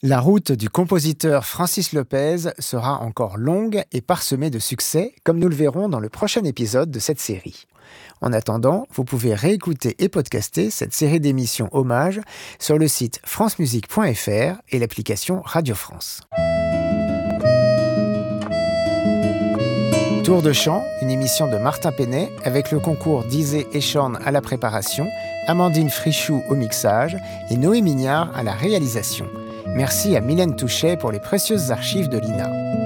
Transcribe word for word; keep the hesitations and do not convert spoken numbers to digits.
La route du compositeur Francis Lopez sera encore longue et parsemée de succès, comme nous le verrons dans le prochain épisode de cette série. En attendant, vous pouvez réécouter et podcaster cette série d'émissions Hommage sur le site francemusique point f r et l'application Radio France. Tour de chant, une émission de Martin Penet avec le concours d'Isée Echorn à la préparation, Amandine Frichou au mixage et Noé Mignard à la réalisation. Merci à Mylène Touchet pour les précieuses archives de l'I N A.